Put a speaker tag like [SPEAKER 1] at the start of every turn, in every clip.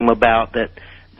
[SPEAKER 1] came about that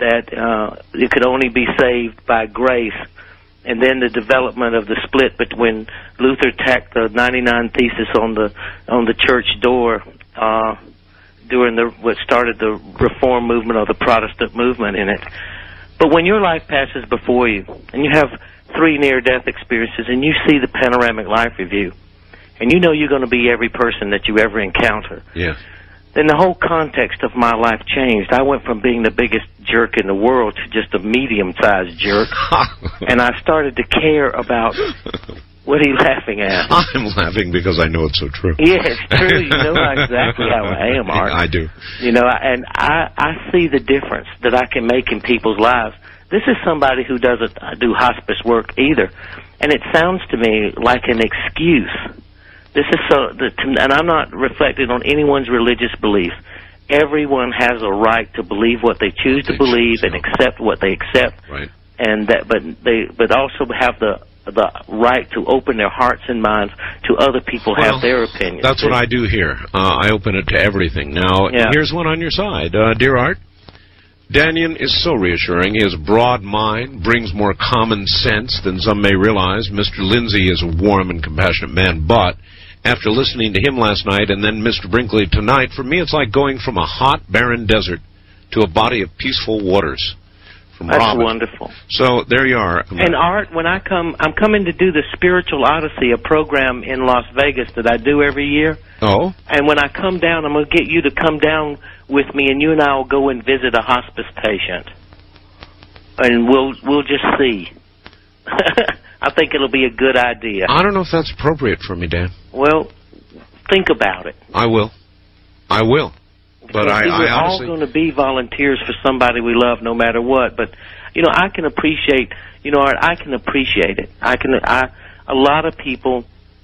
[SPEAKER 1] it could only be saved by grace. And then the development of the split between Luther tacked the 99 Thesis on the church door during what started the Reform movement or the Protestant movement in it. But when your life passes before you, and you have 3 near-death experiences, and you see the panoramic life review, and you know you're going to be every person that you ever encounter, then the whole context of my life changed. I went from being the biggest jerk in the world to just a medium-sized jerk, and I started to care about... What are you laughing at?
[SPEAKER 2] I'm laughing because I know it's so true.
[SPEAKER 1] Yeah, it's true. You know exactly how I am, Art.
[SPEAKER 2] I do.
[SPEAKER 1] You know, and I see the difference that I can make in people's lives. This is somebody who doesn't do hospice work either, and it sounds to me like an excuse. This is and I'm not reflecting on anyone's religious belief. Everyone has a right to believe what they choose to believe and accept what they accept.
[SPEAKER 2] Right.
[SPEAKER 1] And but also have the right to open their hearts and minds to other people have their opinions.
[SPEAKER 2] That's what I do here. I open it to everything. Now, here's one on your side. Dear Art, Daniel is so reassuring. His broad mind brings more common sense than some may realize. Mr. Lindsay is a warm and compassionate man, but after listening to him last night and then Mr. Brinkley tonight, for me it's like going from a hot, barren desert to a body of peaceful waters.
[SPEAKER 1] That's wonderful.
[SPEAKER 2] So there you are.
[SPEAKER 1] And Art, when I'm coming to do the Spiritual Odyssey, a program in Las Vegas that I do every year.
[SPEAKER 2] Oh.
[SPEAKER 1] And when I come down, I'm going to get you to come down with me, and you and I will go and visit a hospice patient, and we'll just see. I think it'll be a good idea.
[SPEAKER 2] I don't know if that's appropriate for me, Dan.
[SPEAKER 1] Well, think about it.
[SPEAKER 2] I will. But
[SPEAKER 1] we're all going to be volunteers for somebody we love, no matter what. But you know, I can appreciate. You know, Art, I can appreciate it. A lot of people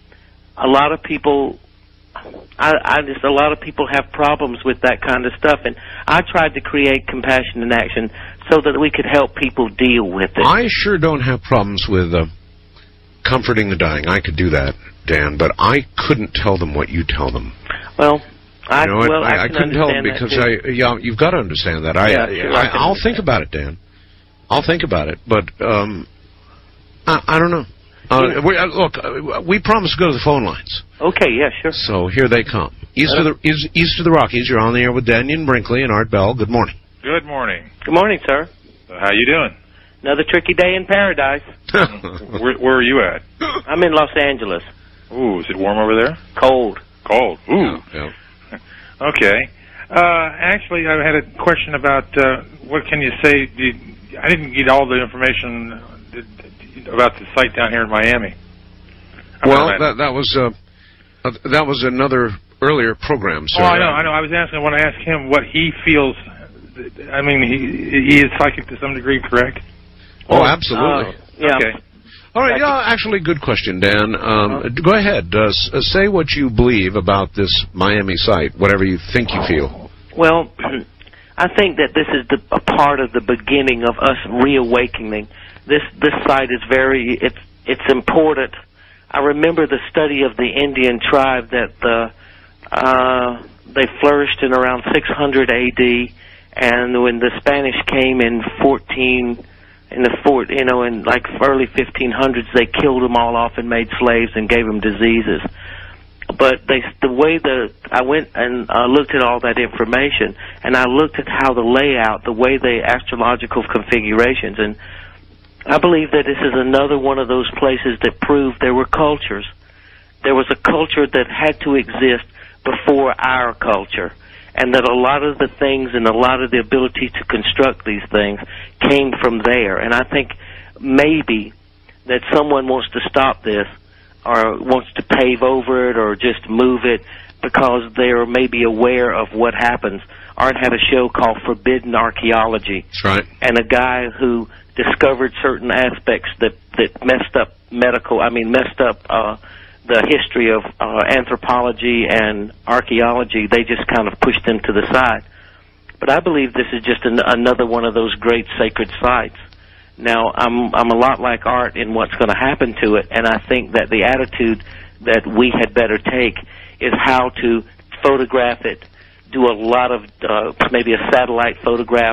[SPEAKER 1] have problems with that kind of stuff, and I tried to create Compassion in Action so that we could help people deal with it.
[SPEAKER 2] I sure don't have problems with comforting the dying. I could do that, Dan, but I couldn't tell them what you tell them.
[SPEAKER 1] Well. I
[SPEAKER 2] couldn't tell them because you've got to understand that. I'll think about it, Dan. I'll think about it, but I don't know. Look, we promised to go to the phone lines.
[SPEAKER 1] Okay, yeah, sure.
[SPEAKER 2] So here they come. East of the Rockies, you're on the air with Daniel Brinkley and Art Bell. Good morning.
[SPEAKER 3] Good morning.
[SPEAKER 1] Good morning, sir.
[SPEAKER 3] How you doing?
[SPEAKER 1] Another tricky day in paradise.
[SPEAKER 3] Where are you at?
[SPEAKER 1] I'm in Los Angeles.
[SPEAKER 3] Ooh, is it warm over there?
[SPEAKER 1] Cold.
[SPEAKER 3] Cold. Ooh.
[SPEAKER 2] Yeah.
[SPEAKER 3] Okay. Actually, I had a question about what can you say? I didn't get all the information about the site down here in Miami.
[SPEAKER 2] Well, that was another earlier program, sir.
[SPEAKER 3] Oh, I know. I was asking. I want to ask him what he feels. I mean, he is psychic to some degree, correct?
[SPEAKER 2] Oh, absolutely.
[SPEAKER 1] Yeah.
[SPEAKER 3] Okay.
[SPEAKER 2] All right, actually, good question, Dan. Go ahead. Say what you believe about this Miami site, whatever you think you feel.
[SPEAKER 1] Well, I think that this is a part of the beginning of us reawakening. This site is it's important. I remember the study of the Indian tribe that they flourished in around 600 A.D., and when the Spanish came in like early 1500s, they killed them all off and made slaves and gave them diseases. But I went and looked at all that information, and I looked at how the layout, the way the astrological configurations, and I believe that this is another one of those places that proved there were cultures. There was a culture that had to exist before our culture, and that a lot of the things and a lot of the ability to construct these things came from there. And I think maybe that someone wants to stop this or wants to pave over it or just move it because they're maybe aware of what happens. Art had a show called Forbidden Archaeology.
[SPEAKER 2] That's right.
[SPEAKER 1] And a guy who discovered certain aspects that messed up the history of anthropology and archaeology. They just kind of pushed them to the side. But I believe this is just another one of those great sacred sites. Now, I'm a lot like Art in what's going to happen to it, and I think that the attitude that we had better take is how to photograph it, do a lot of maybe a satellite photograph